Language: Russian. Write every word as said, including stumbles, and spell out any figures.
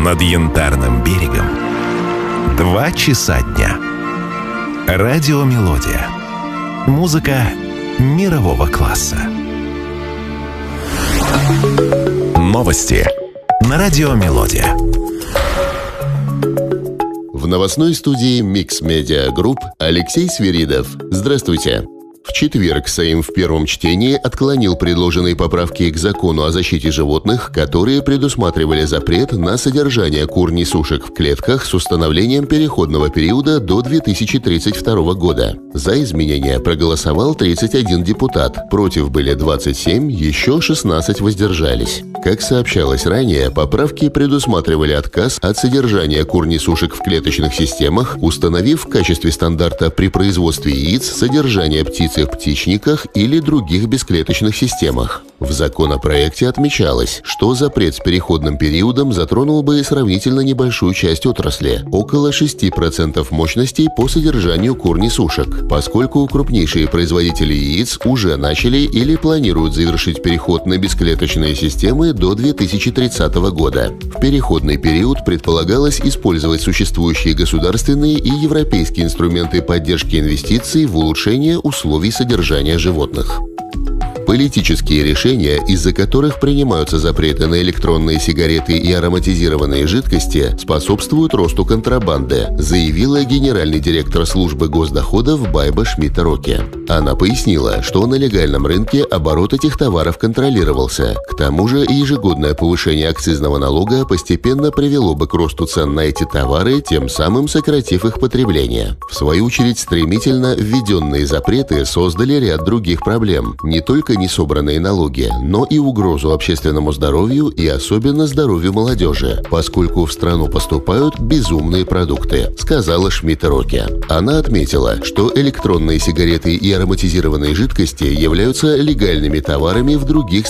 над Янтарным берегом два часа дня. Радиомелодия. Музыка мирового класса. Новости на Радиомелодия. В новостной студии Mix Media Group Алексей Свиридов. Здравствуйте. В четверг Сейм в первом чтении отклонил предложенные поправки к закону о защите животных, которые предусматривали запрет на содержание кур-несушек в клетках с установлением переходного периода до две тысячи тридцать второго года. За изменения проголосовал тридцать один депутат, против были двадцать семь, еще шестнадцать воздержались. Как сообщалось ранее, поправки предусматривали отказ от содержания кур-несушек в клеточных системах, установив в качестве стандарта при производстве яиц содержание птиц в птичниках или других бесклеточных системах. В законопроекте отмечалось, что запрет с переходным периодом затронул бы сравнительно небольшую часть отрасли – около шести процентов мощностей по содержанию кур-несушек, поскольку крупнейшие производители яиц уже начали или планируют завершить переход на бесклеточные системы до две тысячи тридцатого года. В переходный период предполагалось использовать существующие государственные и европейские инструменты поддержки инвестиций в улучшение условий содержания животных. Политические решения, из-за которых принимаются запреты на электронные сигареты и ароматизированные жидкости, способствуют росту контрабанды, заявила генеральный директор службы госдоходов Байба Шмидта-Роке. Она пояснила, что на легальном рынке оборот этих товаров контролировался. К тому же ежегодное повышение акцизного налога постепенно привело бы к росту цен на эти товары, тем самым сократив их потребление. В свою очередь, стремительно введенные запреты создали ряд других проблем. Не только несобранные налоги, но и угрозу общественному здоровью и особенно здоровью молодежи, поскольку в страну поступают безумные продукты, сказала Шмидта-Роке. Она отметила, что электронные сигареты и ароматизированные жидкости являются легальными товарами в других